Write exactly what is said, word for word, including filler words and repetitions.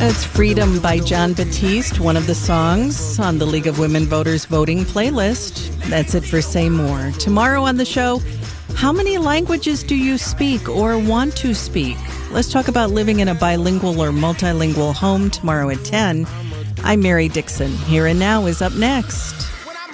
That's Freedom by Jon Batiste, one of the songs on the League of Women Voters voting playlist. That's it for Say More. Tomorrow on the show, how many languages do you speak or want to speak? Let's talk about living in a bilingual or multilingual home tomorrow at ten. I'm Mary Dixon. Here and Now is up next.